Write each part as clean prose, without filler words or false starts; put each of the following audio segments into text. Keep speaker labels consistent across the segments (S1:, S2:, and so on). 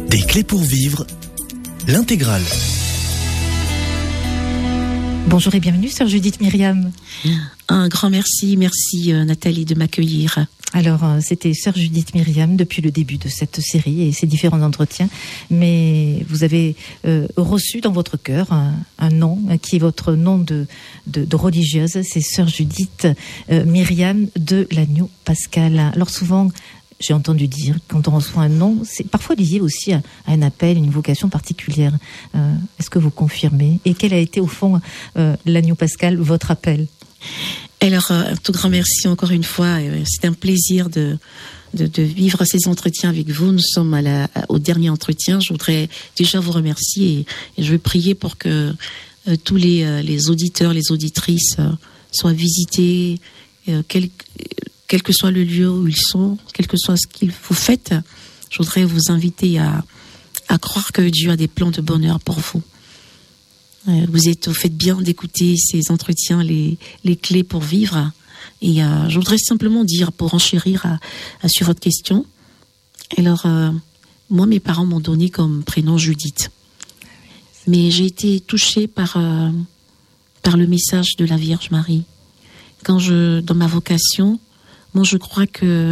S1: Des clés pour vivre, l'intégrale.
S2: Bonjour et bienvenue, sœur Judith Myriam.
S3: Un grand merci Nathalie de m'accueillir.
S2: Alors, c'était sœur Judith Myriam depuis le début de cette série et ces différents entretiens, mais vous avez reçu dans votre cœur un nom qui est votre nom de religieuse, c'est sœur Judith Myriam de l'Agneau Pascal. Alors souvent, j'ai entendu dire, quand on reçoit un nom, c'est parfois lié aussi à un appel, une vocation particulière. Est-ce que vous confirmez? Et quel a été au fond, l'Agneau Pascal, votre appel?
S3: Alors, un tout grand merci encore une fois. C'est un plaisir de vivre ces entretiens avec vous. Nous sommes au dernier entretien. Je voudrais déjà vous remercier et je vais prier pour que tous les auditeurs, les auditrices soient visités, quel que soit le lieu où ils sont, quel que soit ce qu'ils vous faites. Je voudrais vous inviter à croire que Dieu a des plans de bonheur pour vous. Vous faites bien d'écouter ces entretiens, les clés pour vivre. Et je voudrais simplement dire, pour enchérir sur votre question, alors, moi, mes parents m'ont donné comme prénom Judith. Mais j'ai été touchée par le message de la Vierge Marie. Dans ma vocation, moi, je crois que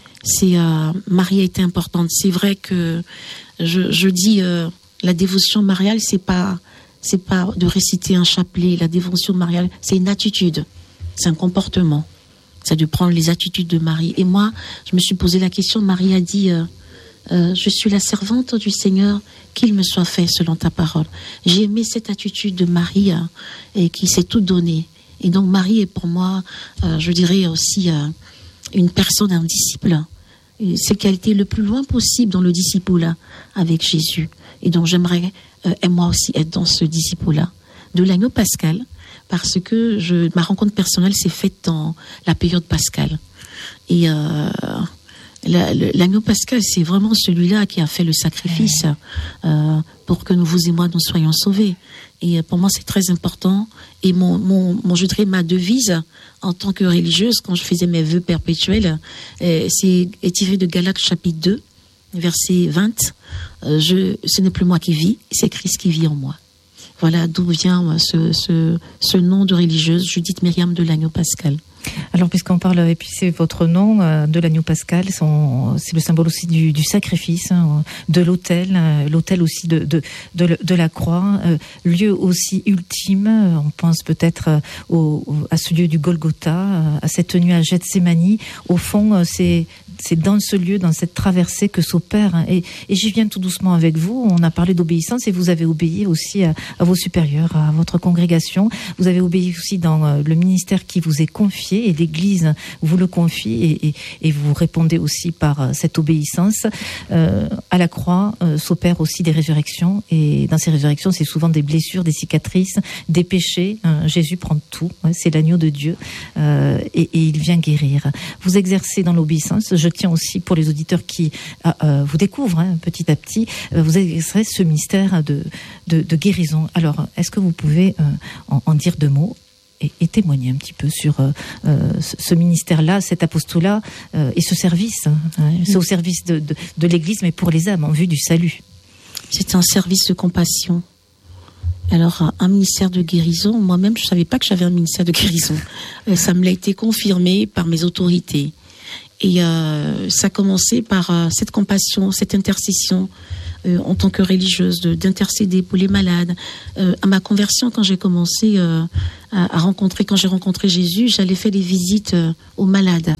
S3: Marie a été importante. C'est vrai que je dis la dévotion mariale, c'est pas de réciter un chapelet. La dévotion mariale, c'est une attitude, c'est un comportement. C'est de prendre les attitudes de Marie. Et moi, je me suis posé la question. Marie a dit je suis la servante du Seigneur, qu'il me soit fait selon ta parole. J'ai aimé cette attitude de Marie et qui s'est tout donnée. Et donc Marie est pour moi, je dirais aussi une personne, un disciple. C'est qu'elle était le plus loin possible dans le disciple-là avec Jésus. Et donc j'aimerais, moi aussi, être dans ce disciple-là de l'Agneau Pascal, parce que ma rencontre personnelle s'est faite dans la période pascale. Et l'Agneau Pascal, c'est vraiment celui-là qui a fait le sacrifice pour que vous et moi, nous soyons sauvés. Et pour moi, c'est très important. Et je dirais, ma devise en tant que religieuse, quand je faisais mes vœux perpétuels, c'est tiré de Galates chapitre 2, verset 20. Ce n'est plus moi qui vis, c'est Christ qui vit en moi. Voilà d'où vient ce nom de religieuse, Judith Myriam de l'Agneau Pascal.
S2: Alors, puisqu'on parle, et puis c'est votre nom de l'Agneau Pascal, c'est le symbole aussi du sacrifice, de l'autel aussi de la croix, lieu aussi ultime. On pense peut-être à ce lieu du Golgotha, à cette nuit à Gethsémani. Au fond, c'est dans ce lieu, dans cette traversée que s'opère. Et j'y viens tout doucement avec vous. On a parlé d'obéissance et vous avez obéi aussi à vos supérieurs, à votre congrégation. Vous avez obéi aussi dans le ministère qui vous est confié. Et l'Église vous le confie et vous répondez aussi par cette obéissance. À la croix s'opèrent aussi des résurrections et dans ces résurrections c'est souvent des blessures, des cicatrices, des péchés. Jésus prend tout, c'est l'agneau de Dieu et il vient guérir. Vous exercez dans l'obéissance. Je tiens aussi pour les auditeurs qui vous découvrent petit à petit, vous exercez ce mystère de guérison. Alors est-ce que vous pouvez en dire deux mots et témoigner un petit peu sur ce ministère-là, cet apostolat et ce service. C'est au service de l'Église, mais pour les âmes, en vue du salut.
S3: C'est un service de compassion. Alors, un ministère de guérison, moi-même, je ne savais pas que j'avais un ministère de guérison. Ça me l'a été confirmé par mes autorités. Et ça a commencé par cette compassion, cette intercession, en tant que religieuse, d'intercéder pour les malades. À ma conversion, quand j'ai commencé quand j'ai rencontré Jésus, j'allais faire des visites aux malades.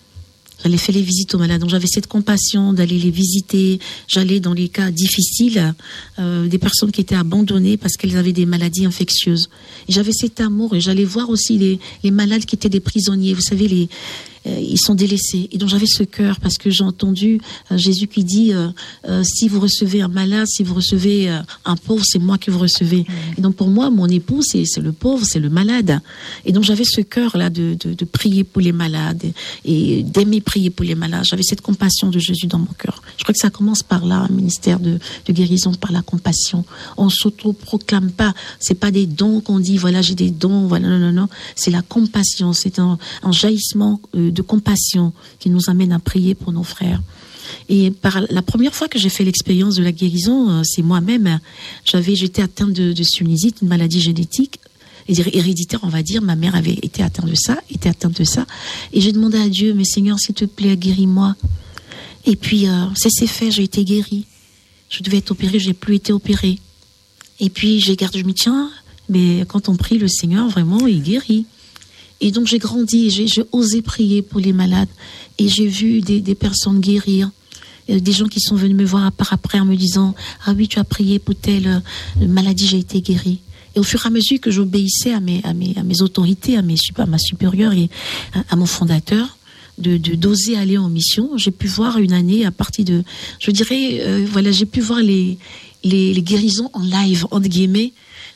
S3: Donc j'avais cette compassion d'aller les visiter. J'allais dans les cas difficiles, des personnes qui étaient abandonnées parce qu'elles avaient des maladies infectieuses. Et j'avais cet amour et j'allais voir aussi les malades qui étaient des prisonniers. Vous savez, ils sont délaissés. Et donc j'avais ce cœur parce que j'ai entendu Jésus qui dit si vous recevez un malade, si vous recevez un pauvre, c'est moi que vous recevez. Et donc pour moi, mon époux, c'est le pauvre, c'est le malade. Et donc j'avais ce cœur-là de prier pour les malades et d'aimer prier pour les malades. J'avais cette compassion de Jésus dans mon cœur. Je crois que ça commence par là, un ministère de guérison, par la compassion. On s'auto-proclame pas. C'est pas des dons qu'on dit, voilà, j'ai des dons, voilà, non. C'est la compassion. C'est un jaillissement de compassion qui nous amène à prier pour nos frères. Et par la première fois que j'ai fait l'expérience de la guérison, c'est moi-même. J'étais atteinte de sinusite, une maladie génétique, héréditaire, on va dire. Ma mère avait été atteinte de ça. Et j'ai demandé à Dieu, mais Seigneur, s'il te plaît, guéris-moi. Et puis, c'est fait, j'ai été guérie. Je devais être opérée, j'ai plus été opérée. Et puis, je me dis, tiens, mais quand on prie le Seigneur, vraiment, il guérit. Et donc, j'ai grandi, j'ai osé prier pour les malades. Et j'ai vu des personnes guérir. Des gens qui sont venus me voir après en me disant, ah oui, tu as prié pour telle maladie, j'ai été guérie. Et au fur et à mesure que j'obéissais à mes autorités, à ma supérieure et à mon fondateur, d'oser aller en mission, j'ai pu voir une année à partir de, je dirais, j'ai pu voir les guérisons en live, entre guillemets,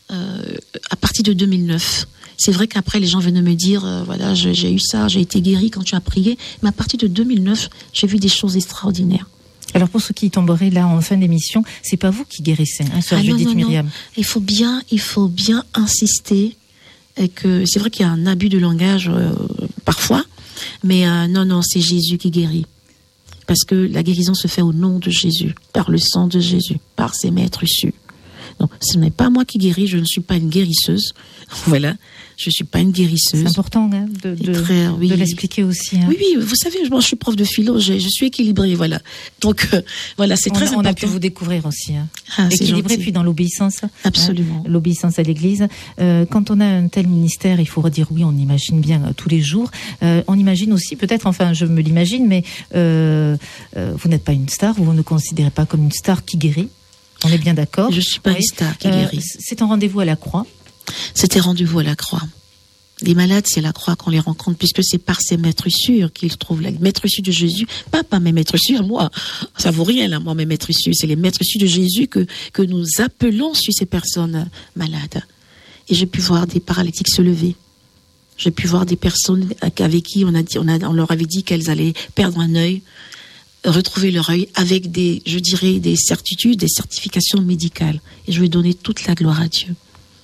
S3: à partir de 2009. C'est vrai qu'après, les gens venaient me dire, j'ai eu ça, j'ai été guérie quand tu as prié. Mais à partir de 2009, j'ai vu des choses extraordinaires.
S2: Alors pour ceux qui tomberaient là en fin d'émission, c'est pas vous qui guérissez, sœur Judith Myriam.
S3: Il faut bien insister. Et que c'est vrai qu'il y a un abus de langage parfois, mais non, c'est Jésus qui guérit. Parce que la guérison se fait au nom de Jésus, par le sang de Jésus, par ses maîtres issus. Donc, ce n'est pas moi qui guéris, je ne suis pas une guérisseuse. Voilà, je ne suis pas une guérisseuse.
S2: C'est important de l'expliquer aussi.
S3: Oui, vous savez, je suis prof de philo, je suis équilibrée, voilà. Donc, c'est très important.
S2: On a pu vous découvrir aussi. Équilibrée, puis dans l'obéissance.
S3: Absolument.
S2: L'obéissance à l'Église. Quand on a un tel ministère, il faut redire oui, on imagine bien tous les jours. On imagine aussi, peut-être, enfin, je me l'imagine, mais vous n'êtes pas une star, vous ne considérez pas comme une star qui guérit. On est bien d'accord.
S3: Je ne suis pas une star qui guérit.
S2: C'est un rendez-vous à la croix.
S3: C'était rendez-vous à la croix. Les malades, c'est la croix qu'on les rencontre, puisque c'est par ces maîtres sûrs qu'ils trouvent la maître sûrs de Jésus. Pas mes maîtres sûrs, moi. Ça vaut rien, là, moi, mes maîtres sûrs. C'est les maîtres sûrs de Jésus que nous appelons sur ces personnes malades. Et j'ai pu voir des paralytiques se lever. J'ai pu voir des personnes avec qui on leur avait dit qu'elles allaient perdre un œil, retrouver leur œil avec des certitudes, des certifications médicales. Et je vais donner toute la gloire à Dieu.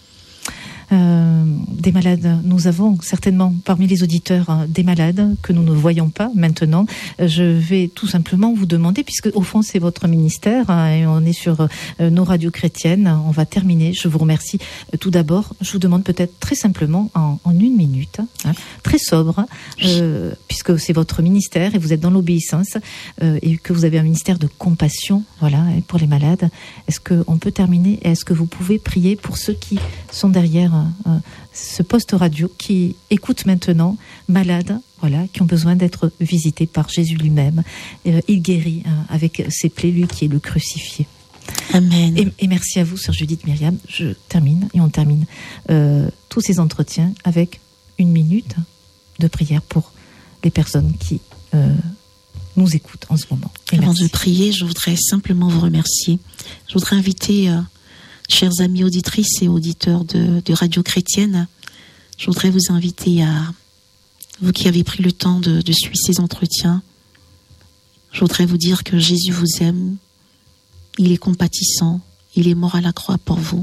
S2: Des malades, nous avons certainement parmi les auditeurs des malades que nous ne voyons pas maintenant. Je vais tout simplement vous demander, puisque au fond c'est votre ministère et on est sur nos radios chrétiennes, on va terminer. Je vous remercie tout d'abord. Je vous demande peut-être très simplement en 1 minute, très sobre, puisque c'est votre ministère et vous êtes dans l'obéissance et que vous avez un ministère de compassion, voilà, pour les malades. Est-ce qu'on peut terminer et est-ce que vous pouvez prier pour ceux qui sont derrière ce poste radio, qui écoutent maintenant, malades, voilà, qui ont besoin d'être visités par Jésus lui-même. Il guérit avec ses plaies, lui qui est le crucifié.
S3: Amen.
S2: Et merci à vous, sœur Judith Myriam. Je termine et on termine tous ces entretiens avec 1 minute de prière pour les personnes qui nous écoutent en ce moment. Et
S3: avant
S2: merci.
S3: de prier, je voudrais simplement vous remercier. Je voudrais inviter chers amis auditrices et auditeurs de Radio Chrétienne, je voudrais vous inviter vous qui avez pris le temps de suivre ces entretiens, je voudrais vous dire que Jésus vous aime, il est compatissant, il est mort à la croix pour vous,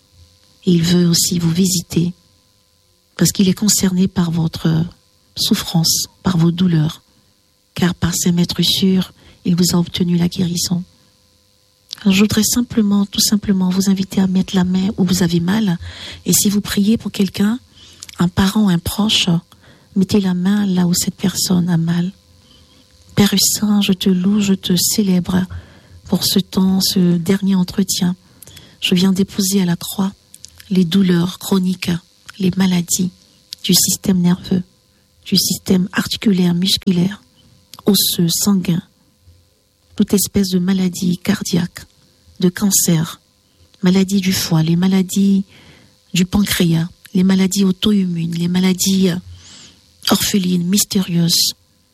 S3: et il veut aussi vous visiter, parce qu'il est concerné par votre souffrance, par vos douleurs, car par ses maîtres sûrs, il vous a obtenu la guérison. Alors, je voudrais tout simplement vous inviter à mettre la main où vous avez mal. Et si vous priez pour quelqu'un, un parent, un proche, mettez la main là où cette personne a mal. Père Saint, je te loue, je te célèbre pour ce temps, ce dernier entretien. Je viens déposer à la croix les douleurs chroniques, les maladies du système nerveux, du système articulaire, musculaire, osseux, sanguin, toute espèce de maladie cardiaque, de cancer, maladies du foie, les maladies du pancréas, les maladies auto-immunes, les maladies orphelines, mystérieuses.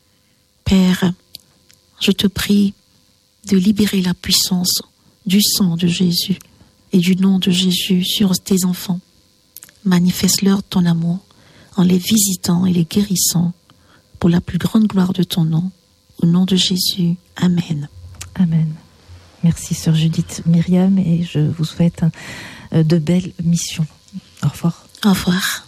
S3: Père, je te prie de libérer la puissance du sang de Jésus et du nom de Jésus sur tes enfants. Manifeste-leur ton amour en les visitant et les guérissant pour la plus grande gloire de ton nom. Au nom de Jésus, Amen.
S2: Amen. Merci, sœur Judith Myriam, et je vous souhaite de belles missions. Au revoir.
S3: Au revoir.